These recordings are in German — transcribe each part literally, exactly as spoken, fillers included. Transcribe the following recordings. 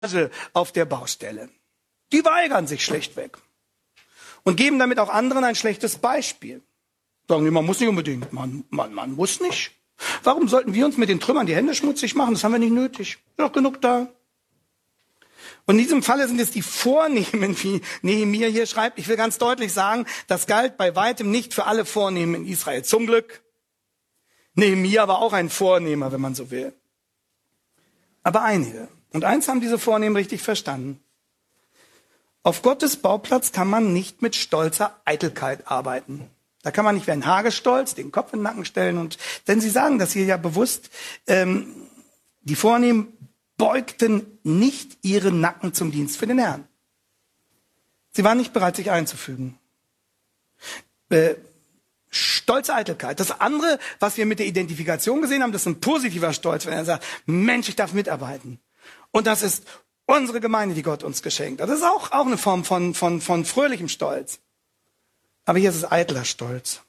auf der Baustelle. Die weigern sich schlichtweg und geben damit auch anderen ein schlechtes Beispiel. Sagen die, man muss nicht unbedingt, man, man, man muss nicht. Warum sollten wir uns mit den Trümmern die Hände schmutzig machen? Das haben wir nicht nötig. Ist doch genug da. Und in diesem Falle sind es die Vornehmen, wie Nehemia hier schreibt. Ich will ganz deutlich sagen, das galt bei weitem nicht für alle Vornehmen in Israel. Zum Glück. Nehemia war auch ein Vornehmer, wenn man so will. Aber einige. Und eins haben diese Vornehmen richtig verstanden. Auf Gottes Bauplatz kann man nicht mit stolzer Eitelkeit arbeiten. Da kann man nicht wie ein Hagestolz den Kopf in den Nacken stellen. Und denn sie sagen das hier ja bewusst, ähm, die Vornehmen beugten nicht ihre Nacken zum Dienst für den Herrn. Sie waren nicht bereit, sich einzufügen. Äh, stolze Eitelkeit. Das andere, was wir mit der Identifikation gesehen haben, das ist ein positiver Stolz, wenn er sagt, Mensch, ich darf mitarbeiten. Und das ist unsere Gemeinde, die Gott uns geschenkt hat. Das ist auch, auch eine Form von, von, von fröhlichem Stolz. Aber hier ist es eitler Stolz.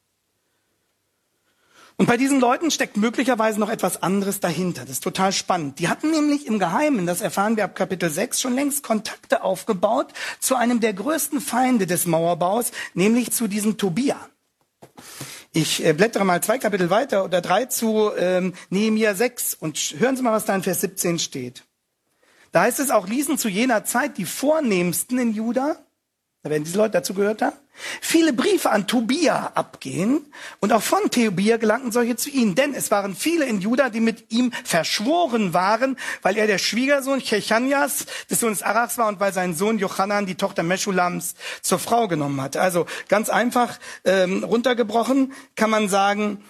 Und bei diesen Leuten steckt möglicherweise noch etwas anderes dahinter. Das ist total spannend. Die hatten nämlich im Geheimen, das erfahren wir ab Kapitel sechs, schon längst Kontakte aufgebaut zu einem der größten Feinde des Mauerbaus, nämlich zu diesem Tobia. Ich äh, blättere mal zwei Kapitel weiter oder drei zu ähm, Nehemia sechs und hören Sie mal, was da in Vers siebzehn steht. Da heißt es, auch ließen zu jener Zeit die Vornehmsten in Juda, da werden diese Leute dazu gehört haben, viele Briefe an Tobia abgehen und auch von Tobia gelangten solche zu ihnen. Denn es waren viele in Juda, die mit ihm verschworen waren, weil er der Schwiegersohn Chechanias des Sohnes Arachs war und weil sein Sohn Jochanan die Tochter Meschulams zur Frau genommen hatte. Also ganz einfach ähm, runtergebrochen kann man sagen,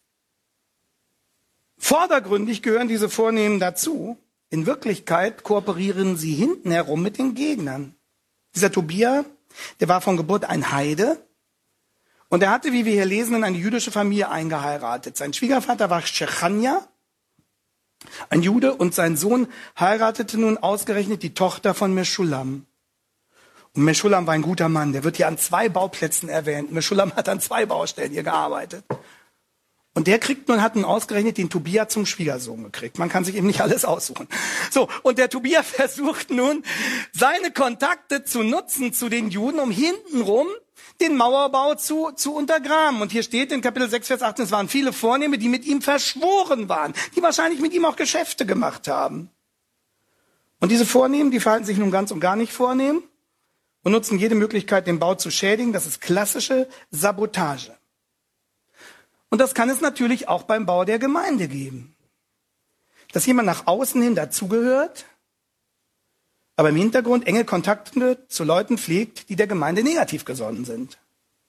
vordergründig gehören diese Vornehmen dazu. In Wirklichkeit kooperieren sie hinten herum mit den Gegnern. Dieser Tobia, der war von Geburt ein Heide und er hatte, wie wir hier lesen, in eine jüdische Familie eingeheiratet. Sein Schwiegervater war Shechania, ein Jude, und sein Sohn heiratete nun ausgerechnet die Tochter von Meschulam. Und Meschulam war ein guter Mann, der wird hier an zwei Bauplätzen erwähnt. Meschulam hat an zwei Baustellen hier gearbeitet. Und der kriegt nun, hat nun ausgerechnet den Tobia zum Schwiegersohn gekriegt. Man kann sich eben nicht alles aussuchen. So, und der Tobia versucht nun, seine Kontakte zu nutzen zu den Juden, um hintenrum den Mauerbau zu, zu untergraben. Und hier steht in Kapitel sechs, Vers achtzehn, es waren viele Vornehme, die mit ihm verschworen waren, die wahrscheinlich mit ihm auch Geschäfte gemacht haben. Und diese Vornehmen, die verhalten sich nun ganz und gar nicht vornehm und nutzen jede Möglichkeit, den Bau zu schädigen. Das ist klassische Sabotage. Und das kann es natürlich auch beim Bau der Gemeinde geben. Dass jemand nach außen hin dazugehört, aber im Hintergrund enge Kontakte zu Leuten pflegt, die der Gemeinde negativ gesonnen sind.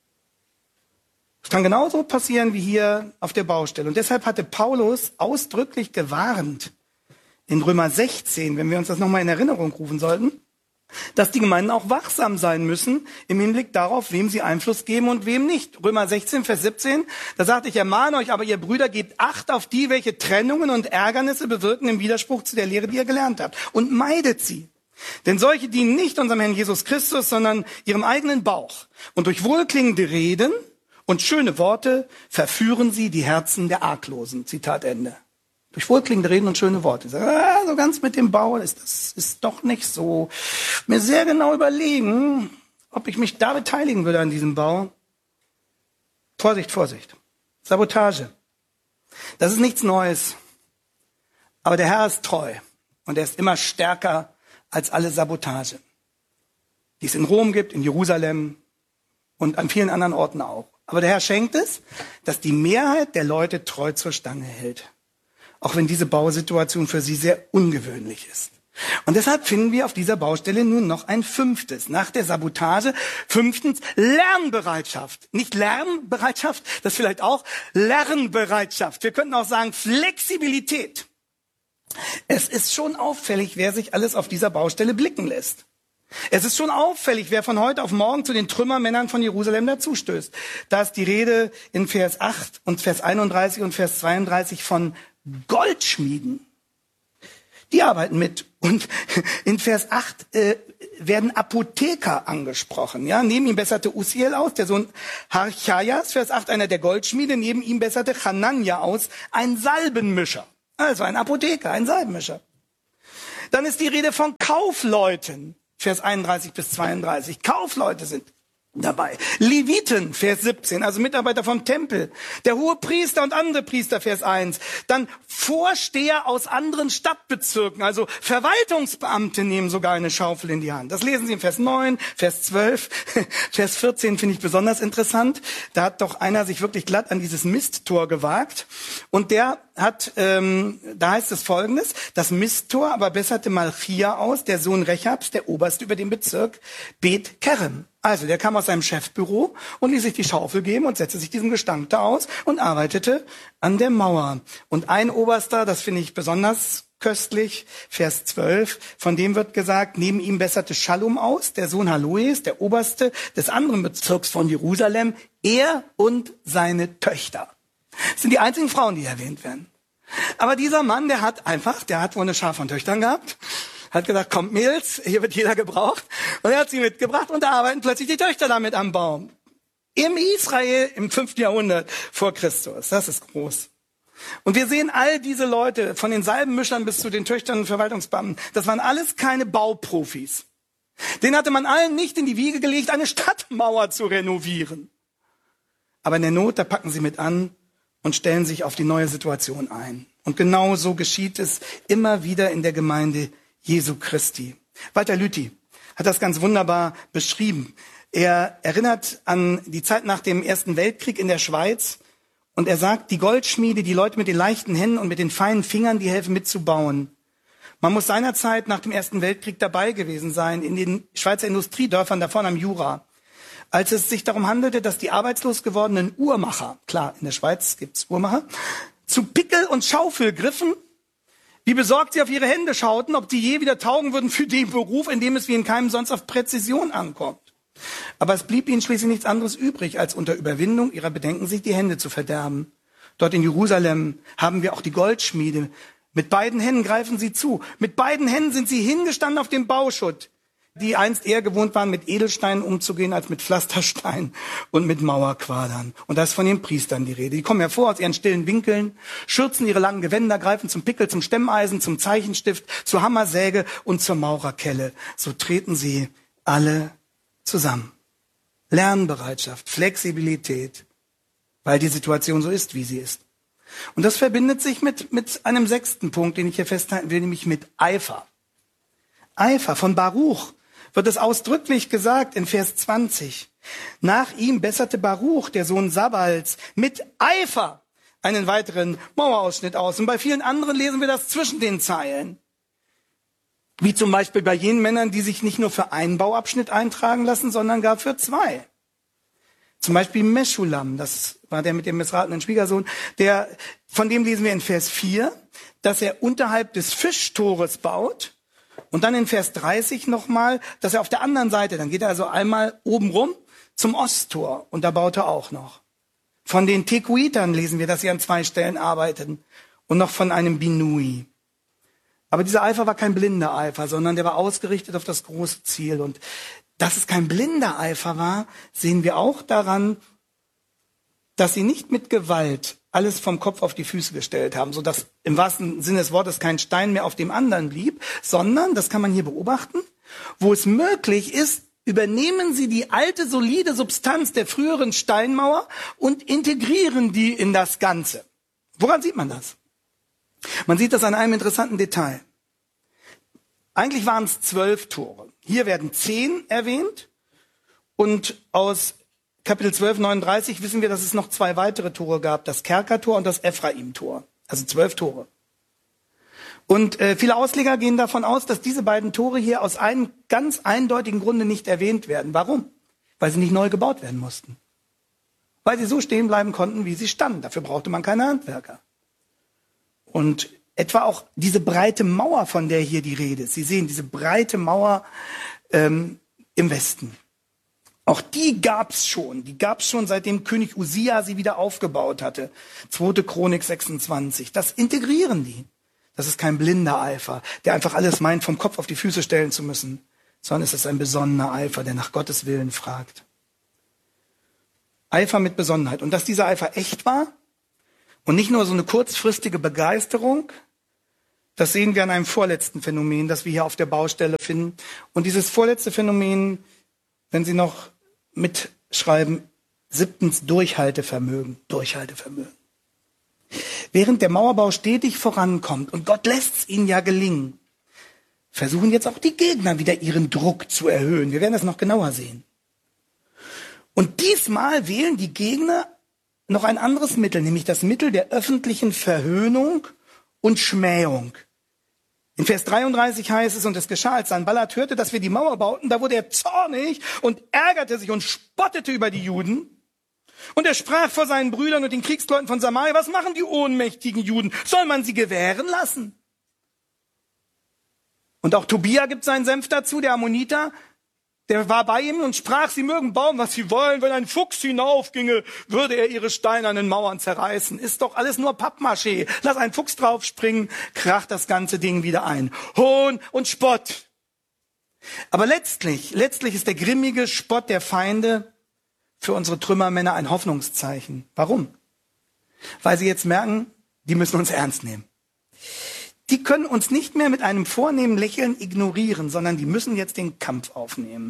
Das kann genauso passieren wie hier auf der Baustelle. Und deshalb hatte Paulus ausdrücklich gewarnt in Römer sechzehn, wenn wir uns das nochmal in Erinnerung rufen sollten, dass die Gemeinden auch wachsam sein müssen im Hinblick darauf, wem sie Einfluss geben und wem nicht. Römer sechzehn, Vers siebzehn, da sagt, ich ermahne euch, aber ihr Brüder, gebt Acht auf die, welche Trennungen und Ärgernisse bewirken im Widerspruch zu der Lehre, die ihr gelernt habt. Und meidet sie. Denn solche dienen nicht unserem Herrn Jesus Christus, sondern ihrem eigenen Bauch. Und durch wohlklingende Reden und schöne Worte verführen sie die Herzen der Arglosen. Zitat Ende. Durch wohlklingende Reden und schöne Worte. Sagen, ah, so ganz mit dem Bau ist das ist doch nicht so. Mir sehr genau überlegen, ob ich mich da beteiligen würde an diesem Bau. Vorsicht, Vorsicht. Sabotage. Das ist nichts Neues. Aber der Herr ist treu und er ist immer stärker als alle Sabotage, die es in Rom gibt, in Jerusalem und an vielen anderen Orten auch. Aber der Herr schenkt es, dass die Mehrheit der Leute treu zur Stange hält. Auch wenn diese Bausituation für sie sehr ungewöhnlich ist. Und deshalb finden wir auf dieser Baustelle nun noch ein fünftes. Nach der Sabotage, fünftens, Lernbereitschaft. Nicht Lernbereitschaft, das vielleicht auch, Lernbereitschaft. Wir könnten auch sagen Flexibilität. Es ist schon auffällig, wer sich alles auf dieser Baustelle blicken lässt. Es ist schon auffällig, wer von heute auf morgen zu den Trümmermännern von Jerusalem dazustößt. Da ist die Rede in Vers acht und Vers einunddreißig und Vers zweiunddreißig von Goldschmieden. Die arbeiten mit. Und in Vers acht äh, werden Apotheker angesprochen. Ja, neben ihm besserte Uziel aus, der Sohn Harchajas, Vers acht, einer der Goldschmiede. Neben ihm besserte Hanania aus, ein Salbenmischer. Also ein Apotheker, ein Salbenmischer. Dann ist die Rede von Kaufleuten, Vers einunddreißig bis zweiunddreißig. Kaufleute sind dabei. Leviten, Vers siebzehn, also Mitarbeiter vom Tempel. Der Hohepriester und andere Priester, Vers eins. Dann Vorsteher aus anderen Stadtbezirken, also Verwaltungsbeamte nehmen sogar eine Schaufel in die Hand. Das lesen Sie in Vers neun, Vers zwölf, Vers vierzehn finde ich besonders interessant. Da hat doch einer sich wirklich glatt an dieses Misttor gewagt. Und der hat, ähm, da heißt es Folgendes: Das Misttor aber besserte Malchia aus, der Sohn Rechabs, der Oberste über den Bezirk Bet Kerem. Also, der kam aus seinem Chefbüro und ließ sich die Schaufel geben und setzte sich diesem Gestank da aus und arbeitete an der Mauer. Und ein Oberster, das finde ich besonders köstlich, Vers zwölf, von dem wird gesagt, neben ihm besserte Schallum aus, der Sohn Haloes, der Oberste des anderen Bezirks von Jerusalem, er und seine Töchter. Das sind die einzigen Frauen, die erwähnt werden. Aber dieser Mann, der hat einfach, der hat wohl eine Schar von Töchtern gehabt, hat gesagt, kommt Mädels, hier wird jeder gebraucht. Und er hat sie mitgebracht und da arbeiten plötzlich die Töchter damit am Baum. Im Israel im fünften Jahrhundert vor Christus. Das ist groß. Und wir sehen all diese Leute, von den Salbenmischern bis zu den Töchtern und Verwaltungsbeamten, das waren alles keine Bauprofis. Denen hatte man allen nicht in die Wiege gelegt, eine Stadtmauer zu renovieren. Aber in der Not, da packen sie mit an und stellen sich auf die neue Situation ein. Und genau so geschieht es immer wieder in der Gemeinde Jesu Christi. Walter Lüthi hat das ganz wunderbar beschrieben. Er erinnert an die Zeit nach dem Ersten Weltkrieg in der Schweiz und er sagt, die Goldschmiede, die Leute mit den leichten Händen und mit den feinen Fingern, die helfen mitzubauen. Man muss seinerzeit nach dem Ersten Weltkrieg dabei gewesen sein in den Schweizer Industriedörfern da vorne am Jura, als es sich darum handelte, dass die arbeitslos gewordenen Uhrmacher, klar, in der Schweiz gibt's Uhrmacher, zu Pickel und Schaufel griffen, wie besorgt sie auf ihre Hände schauten, ob sie je wieder taugen würden für den Beruf, in dem es wie in keinem sonst auf Präzision ankommt. Aber es blieb ihnen schließlich nichts anderes übrig, als unter Überwindung ihrer Bedenken sich die Hände zu verderben. Dort in Jerusalem haben wir auch die Goldschmiede. Mit beiden Händen greifen sie zu. Mit beiden Händen sind sie hingestanden auf dem Bauschutt, die einst eher gewohnt waren, mit Edelsteinen umzugehen, als mit Pflasterstein und mit Mauerquadern. Und da ist von den Priestern die Rede. Die kommen hervor aus ihren stillen Winkeln, schürzen ihre langen Gewänder, greifen zum Pickel, zum Stemmeisen, zum Zeichenstift, zur Hammersäge und zur Maurerkelle. So treten sie alle zusammen. Lernbereitschaft, Flexibilität, weil die Situation so ist, wie sie ist. Und das verbindet sich mit, mit einem sechsten Punkt, den ich hier festhalten will, nämlich mit Eifer. Eifer von Baruch wird es ausdrücklich gesagt in Vers zwanzig. Nach ihm besserte Baruch, der Sohn Sabals, mit Eifer einen weiteren Mauerausschnitt aus. Und bei vielen anderen lesen wir das zwischen den Zeilen. Wie zum Beispiel bei jenen Männern, die sich nicht nur für einen Bauabschnitt eintragen lassen, sondern gar für zwei. Zum Beispiel Meschulam, das war der mit dem missratenen Schwiegersohn, der, von dem lesen wir in Vers vier, dass er unterhalb des Fischtores baut. Und dann in Vers dreißig nochmal, dass er auf der anderen Seite, dann geht er also einmal oben rum zum Osttor und da baut er auch noch. Von den Tekuitern lesen wir, dass sie an zwei Stellen arbeiten und noch von einem Binui. Aber dieser Eifer war kein blinder Eifer, sondern der war ausgerichtet auf das große Ziel. Und dass es kein blinder Eifer war, sehen wir auch daran, dass sie nicht mit Gewalt alles vom Kopf auf die Füße gestellt haben, sodass im wahrsten Sinne des Wortes kein Stein mehr auf dem anderen blieb, sondern, das kann man hier beobachten, wo es möglich ist, übernehmen sie die alte, solide Substanz der früheren Steinmauer und integrieren die in das Ganze. Woran sieht man das? Man sieht das an einem interessanten Detail. Eigentlich waren es zwölf Tore. Hier werden zehn erwähnt und aus Kapitel zwölf, neununddreißig wissen wir, dass es noch zwei weitere Tore gab, das Kerkertor und das Ephraim-Tor. Also zwölf Tore. Und äh, viele Ausleger gehen davon aus, dass diese beiden Tore hier aus einem ganz eindeutigen Grunde nicht erwähnt werden. Warum? Weil sie nicht neu gebaut werden mussten. Weil sie so stehen bleiben konnten, wie sie standen. Dafür brauchte man keine Handwerker. Und etwa auch diese breite Mauer, von der hier die Rede ist. Sie sehen diese breite Mauer ähm, im Westen. Auch die gab's schon. Die gab's schon, seitdem König Usia sie wieder aufgebaut hatte. zweite Chronik sechsundzwanzig. Das integrieren die. Das ist kein blinder Eifer, der einfach alles meint, vom Kopf auf die Füße stellen zu müssen, sondern es ist ein besonnener Eifer, der nach Gottes Willen fragt. Eifer mit Besonnenheit. Und dass dieser Eifer echt war und nicht nur so eine kurzfristige Begeisterung, Das sehen wir an einem vorletzten Phänomen, das wir hier auf der Baustelle finden. Und dieses vorletzte Phänomen, wenn Sie noch mitschreiben, siebtens Durchhaltevermögen, Durchhaltevermögen. Während der Mauerbau stetig vorankommt, und Gott lässt es ihnen ja gelingen, versuchen jetzt auch die Gegner wieder ihren Druck zu erhöhen. Wir werden das noch genauer sehen. Und diesmal wählen die Gegner noch ein anderes Mittel, nämlich das Mittel der öffentlichen Verhöhnung und Schmähung. In Vers dreiunddreißig heißt es, und es geschah, als Sanballat hörte, dass wir die Mauer bauten, da wurde er zornig und ärgerte sich und spottete über die Juden. Und er sprach vor seinen Brüdern und den Kriegsleuten von Samaria, was machen die ohnmächtigen Juden? Soll man sie gewähren lassen? Und auch Tobia gibt seinen Senf dazu, der Ammoniter, der war bei ihm und sprach, sie mögen bauen, was sie wollen. Wenn ein Fuchs hinaufginge, würde er ihre steinernen Mauern zerreißen. Ist doch alles nur Pappmaché. Lass einen Fuchs draufspringen, kracht das ganze Ding wieder ein. Hohn und Spott. Aber letztlich, letztlich ist der grimmige Spott der Feinde für unsere Trümmermänner ein Hoffnungszeichen. Warum? Weil sie jetzt merken, die müssen uns ernst nehmen. Die können uns nicht mehr mit einem vornehmen Lächeln ignorieren, sondern die müssen jetzt den Kampf aufnehmen.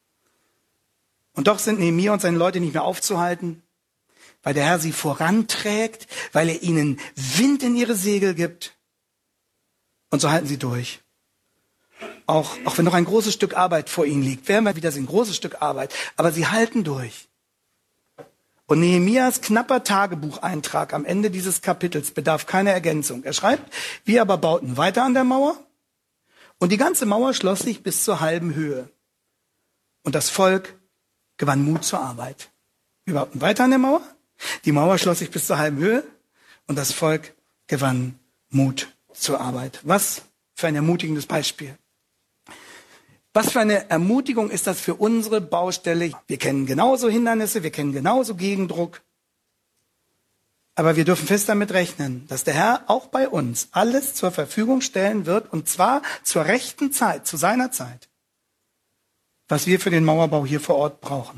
Und doch sind Nehemia und seine Leute nicht mehr aufzuhalten, weil der Herr sie voranträgt, weil er ihnen Wind in ihre Segel gibt. Und so halten sie durch. Auch, auch wenn noch ein großes Stück Arbeit vor ihnen liegt, werden wir wieder sehen, ein großes Stück Arbeit, aber sie halten durch. Und Nehemias knapper Tagebucheintrag am Ende dieses Kapitels bedarf keiner Ergänzung. Er schreibt, wir aber bauten weiter an der Mauer und die ganze Mauer schloss sich bis zur halben Höhe. Und das Volk gewann Mut zur Arbeit. Wir bauten weiter an der Mauer, die Mauer schloss sich bis zur halben Höhe und das Volk gewann Mut zur Arbeit. Was für ein ermutigendes Beispiel. Was für eine Ermutigung ist das für unsere Baustelle? Wir kennen genauso Hindernisse, wir kennen genauso Gegendruck. Aber wir dürfen fest damit rechnen, dass der Herr auch bei uns alles zur Verfügung stellen wird, und zwar zur rechten Zeit, zu seiner Zeit, was wir für den Mauerbau hier vor Ort brauchen.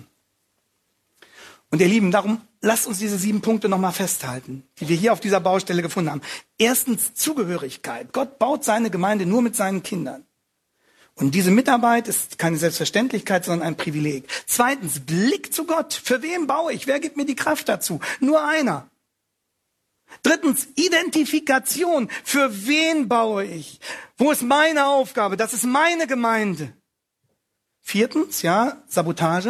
Und ihr Lieben, darum lasst uns diese sieben Punkte nochmal festhalten, die wir hier auf dieser Baustelle gefunden haben. Erstens Zugehörigkeit. Gott baut seine Gemeinde nur mit seinen Kindern. Und diese Mitarbeit ist keine Selbstverständlichkeit, sondern ein Privileg. Zweitens, Blick zu Gott. Für wen baue ich? Wer gibt mir die Kraft dazu? Nur einer. Drittens, Identifikation. Für wen baue ich? Wo ist meine Aufgabe? Das ist meine Gemeinde. Viertens, ja, Sabotage.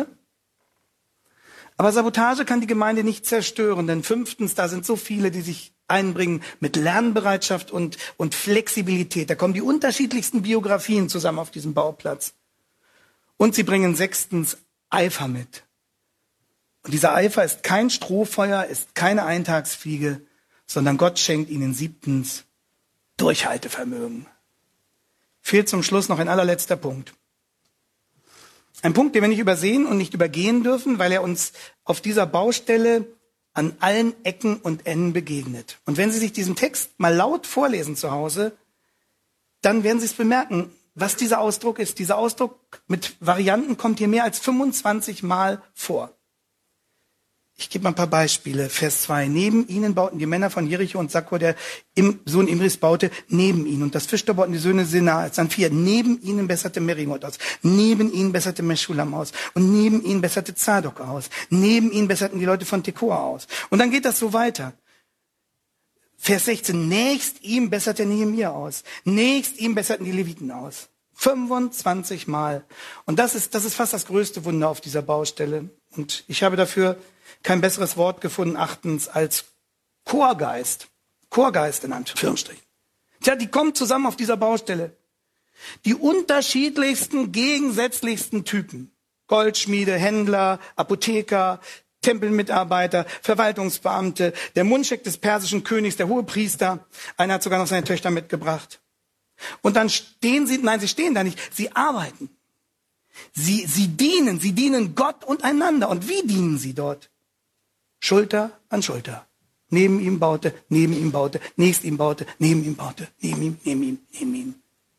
Aber Sabotage kann die Gemeinde nicht zerstören, denn fünftens, da sind so viele, die sich einbringen mit Lernbereitschaft und, und Flexibilität. Da kommen die unterschiedlichsten Biografien zusammen auf diesem Bauplatz. Und sie bringen sechstens Eifer mit. Und dieser Eifer ist kein Strohfeuer, ist keine Eintagsfliege, sondern Gott schenkt ihnen siebtens Durchhaltevermögen. Fehlt zum Schluss noch ein allerletzter Punkt. Ein Punkt, den wir nicht übersehen und nicht übergehen dürfen, weil er uns auf dieser Baustelle an allen Ecken und Enden begegnet. Und wenn Sie sich diesen Text mal laut vorlesen zu Hause, dann werden Sie es bemerken, was dieser Ausdruck ist. Dieser Ausdruck mit Varianten kommt hier mehr als fünfundzwanzig Mal vor. Ich gebe mal ein paar Beispiele. Vers zwei. Neben ihnen bauten die Männer von Jericho, und Sakur, der Sohn Imris, baute neben ihnen. Und das Fischtor bauten die Söhne Senaas. Dann vier. Neben ihnen besserte Merimoth aus. Neben ihnen besserte Meschulam aus. Und neben ihnen besserte Zadok aus. Neben ihnen besserten die Leute von Tekoa aus. Und dann geht das so weiter. Vers sechzehn. Nächst ihm besserte Nehemia aus. Nächst ihm besserten die Leviten aus. fünfundzwanzig Mal. Und das ist, das ist fast das größte Wunder auf dieser Baustelle. Und ich habe dafür kein besseres Wort gefunden, achtens, als Chorgeist. Chorgeist in Anführungsstrichen. Tja, die kommen zusammen auf dieser Baustelle. Die unterschiedlichsten, gegensätzlichsten Typen. Goldschmiede, Händler, Apotheker, Tempelmitarbeiter, Verwaltungsbeamte, der Mundschenk des persischen Königs, der Hohepriester. Einer hat sogar noch seine Töchter mitgebracht. Und dann stehen sie, nein, sie stehen da nicht, sie arbeiten. Sie, sie dienen, sie dienen Gott und einander. Und wie dienen sie dort? Schulter an Schulter. Neben ihm baute, neben ihm baute, nächst ihm baute, neben ihm baute, neben ihm, neben ihm, neben ihm.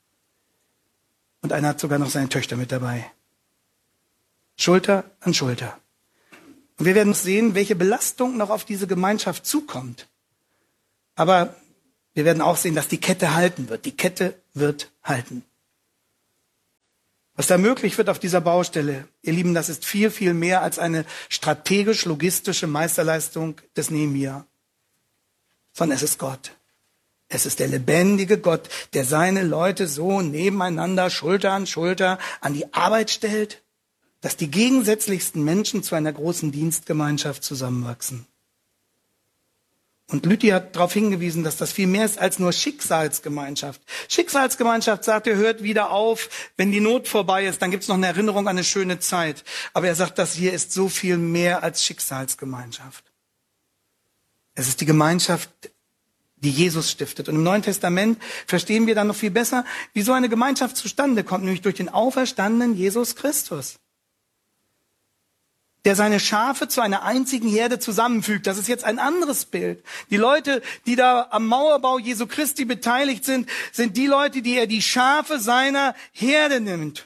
Und einer hat sogar noch seine Töchter mit dabei. Schulter an Schulter. Und wir werden sehen, welche Belastung noch auf diese Gemeinschaft zukommt. Aber wir werden auch sehen, dass die Kette halten wird. Die Kette wird halten. Was da möglich wird auf dieser Baustelle, ihr Lieben, das ist viel, viel mehr als eine strategisch-logistische Meisterleistung des Nehemia. Sondern es ist Gott. Es ist der lebendige Gott, der seine Leute so nebeneinander, Schulter an Schulter, an die Arbeit stellt, dass die gegensätzlichsten Menschen zu einer großen Dienstgemeinschaft zusammenwachsen. Und Lüthi hat darauf hingewiesen, dass das viel mehr ist als nur Schicksalsgemeinschaft. Schicksalsgemeinschaft sagt, er hört wieder auf, wenn die Not vorbei ist, dann gibt es noch eine Erinnerung an eine schöne Zeit. Aber er sagt, das hier ist so viel mehr als Schicksalsgemeinschaft. Es ist die Gemeinschaft, die Jesus stiftet. Und im Neuen Testament verstehen wir dann noch viel besser, wie so eine Gemeinschaft zustande kommt, nämlich durch den auferstandenen Jesus Christus, der seine Schafe zu einer einzigen Herde zusammenfügt. Das ist jetzt ein anderes Bild. Die Leute, die da am Mauerbau Jesu Christi beteiligt sind, sind die Leute, die er die Schafe seiner Herde nimmt.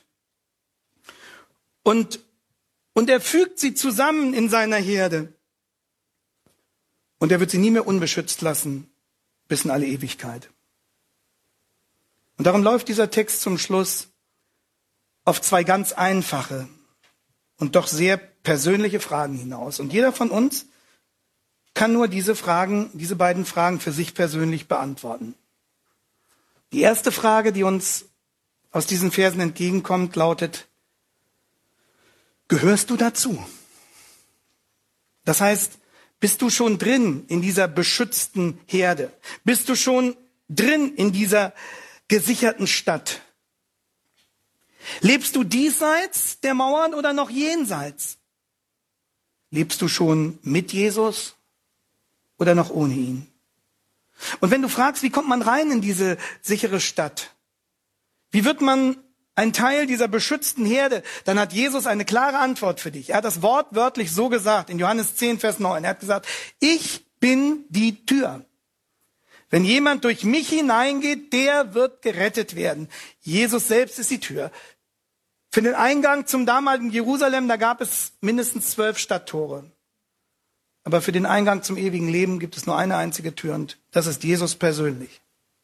Und, und er fügt sie zusammen in seiner Herde. Und er wird sie nie mehr unbeschützt lassen, bis in alle Ewigkeit. Und darum läuft dieser Text zum Schluss auf zwei ganz einfache und doch sehr persönliche Fragen hinaus. Und jeder von uns kann nur diese Fragen, diese beiden Fragen für sich persönlich beantworten. Die erste Frage, die uns aus diesen Versen entgegenkommt, lautet: Gehörst du dazu? Das heißt, bist du schon drin in dieser beschützten Herde? Bist du schon drin in dieser gesicherten Stadt? Lebst du diesseits der Mauern oder noch jenseits? Lebst du schon mit Jesus oder noch ohne ihn? Und wenn du fragst, wie kommt man rein in diese sichere Stadt? Wie wird man ein Teil dieser beschützten Herde? Dann hat Jesus eine klare Antwort für dich. Er hat das wortwörtlich so gesagt in Johannes zehn, Vers neun. Er hat gesagt, ich bin die Tür. Wenn jemand durch mich hineingeht, der wird gerettet werden. Jesus selbst ist die Tür. Für den Eingang zum damaligen Jerusalem, da gab es mindestens zwölf Stadttore. Aber für den Eingang zum ewigen Leben gibt es nur eine einzige Tür und das ist Jesus persönlich.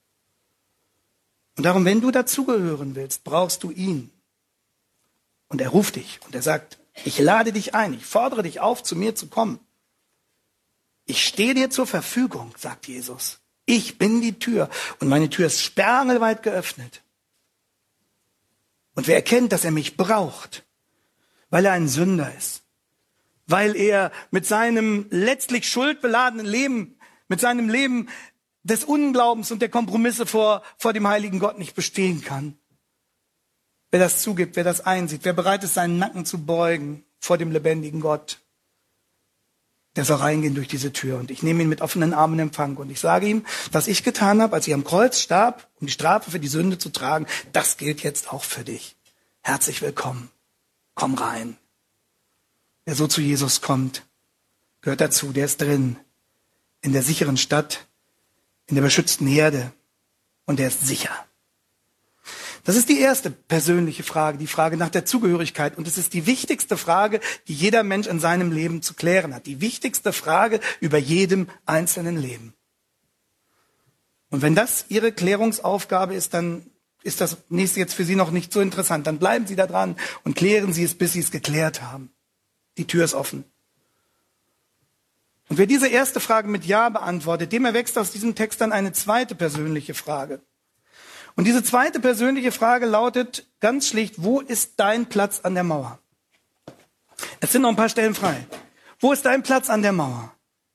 Und darum, wenn du dazugehören willst, brauchst du ihn. Und er ruft dich und er sagt, ich lade dich ein, ich fordere dich auf, zu mir zu kommen. Ich stehe dir zur Verfügung, sagt Jesus. Ich bin die Tür und meine Tür ist sperrangelweit geöffnet. Und wer erkennt, dass er mich braucht, weil er ein Sünder ist, weil er mit seinem letztlich schuldbeladenen Leben, mit seinem Leben des Unglaubens und der Kompromisse vor, vor dem heiligen Gott nicht bestehen kann. Wer das zugibt, wer das einsieht, wer bereit ist, seinen Nacken zu beugen vor dem lebendigen Gott, der soll reingehen durch diese Tür. Und ich nehme ihn mit offenen Armen in Empfang. Und ich sage ihm, was ich getan habe, als ich am Kreuz starb, um die Strafe für die Sünde zu tragen, das gilt jetzt auch für dich. Herzlich willkommen. Komm rein. Wer so zu Jesus kommt, gehört dazu. Der ist drin, in der sicheren Stadt, in der beschützten Herde. Und der ist sicher. Das ist die erste persönliche Frage, die Frage nach der Zugehörigkeit. Und es ist die wichtigste Frage, die jeder Mensch in seinem Leben zu klären hat. Die wichtigste Frage über jedem einzelnen Leben. Und wenn das Ihre Klärungsaufgabe ist, dann ist das nächste jetzt für Sie noch nicht so interessant. Dann bleiben Sie da dran und klären Sie es, bis Sie es geklärt haben. Die Tür ist offen. Und wer diese erste Frage mit Ja beantwortet, dem erwächst aus diesem Text dann eine zweite persönliche Frage. Und diese zweite persönliche Frage lautet ganz schlicht, wo ist dein Platz an der Mauer? Es sind noch ein paar Stellen frei. Wo ist dein Platz an der Mauer?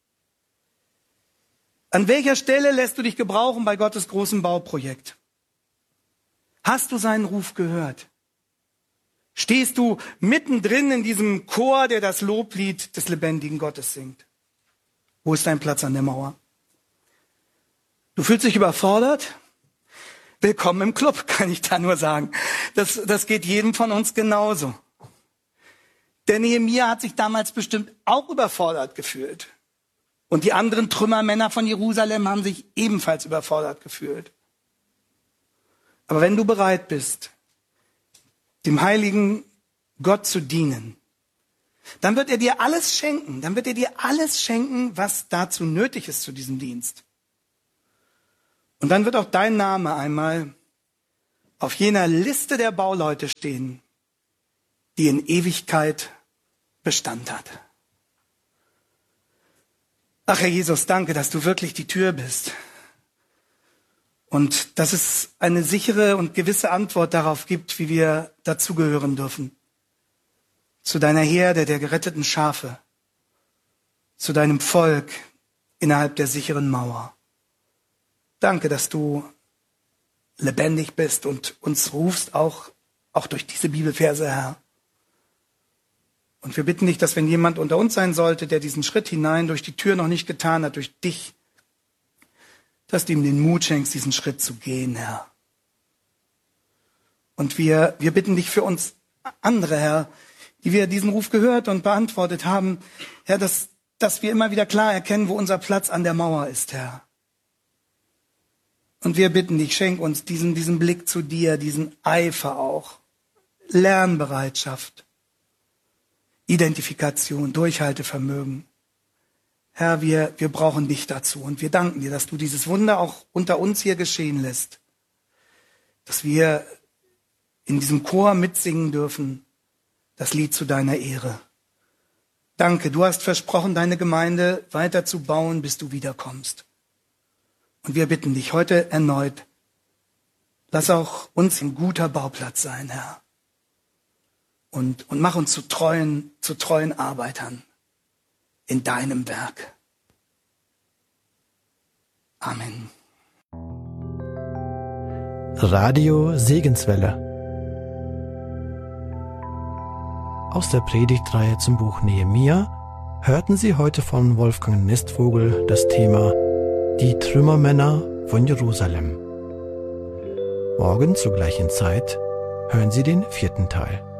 An welcher Stelle lässt du dich gebrauchen bei Gottes großem Bauprojekt? Hast du seinen Ruf gehört? Stehst du mittendrin in diesem Chor, der das Loblied des lebendigen Gottes singt? Wo ist dein Platz an der Mauer? Du fühlst dich überfordert? Willkommen im Club, kann ich da nur sagen. Das, das geht jedem von uns genauso. Der Nehemia hat sich damals bestimmt auch überfordert gefühlt. Und die anderen Trümmermänner von Jerusalem haben sich ebenfalls überfordert gefühlt. Aber wenn du bereit bist, dem heiligen Gott zu dienen, dann wird er dir alles schenken. Dann wird er dir alles schenken, was dazu nötig ist zu diesem Dienst. Und dann wird auch dein Name einmal auf jener Liste der Bauleute stehen, die in Ewigkeit Bestand hat. Ach Herr Jesus, danke, dass du wirklich die Tür bist. Und dass es eine sichere und gewisse Antwort darauf gibt, wie wir dazugehören dürfen. Zu deiner Herde der geretteten Schafe. Zu deinem Volk innerhalb der sicheren Mauer. Danke, dass du lebendig bist und uns rufst, auch, auch durch diese Bibelverse, Herr. Und wir bitten dich, dass wenn jemand unter uns sein sollte, der diesen Schritt hinein durch die Tür noch nicht getan hat, durch dich, dass du ihm den Mut schenkst, diesen Schritt zu gehen, Herr. Und wir, wir bitten dich für uns andere, Herr, die wir diesen Ruf gehört und beantwortet haben, Herr, dass, dass wir immer wieder klar erkennen, wo unser Platz an der Mauer ist, Herr. Und wir bitten dich, schenk uns diesen, diesen Blick zu dir, diesen Eifer auch, Lernbereitschaft, Identifikation, Durchhaltevermögen. Herr, wir, wir brauchen dich dazu und wir danken dir, dass du dieses Wunder auch unter uns hier geschehen lässt. Dass wir in diesem Chor mitsingen dürfen, das Lied zu deiner Ehre. Danke, du hast versprochen, deine Gemeinde weiter zu bauen, bis du wiederkommst. Und wir bitten dich heute erneut, lass auch uns ein guter Bauplatz sein, Herr. Und, und mach uns zu treuen, zu treuen Arbeitern in deinem Werk. Amen. Radio Segenswelle. Aus der Predigtreihe zum Buch Nehemia hörten Sie heute von Wolfgang Nestvogel das Thema Die Trümmermänner von Jerusalem. Morgen zur gleichen Zeit hören Sie den vierten Teil.